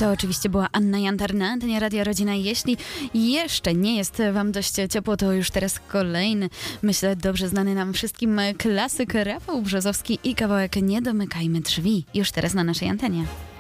To oczywiście była Anna Jantar na antenie Radia Rodzina. Jeśli jeszcze nie jest wam dość ciepło, to już teraz kolejny, myślę, dobrze znany nam wszystkim klasyk Rafał Brzozowski i kawałek Nie domykajmy drzwi. Już teraz na naszej antenie.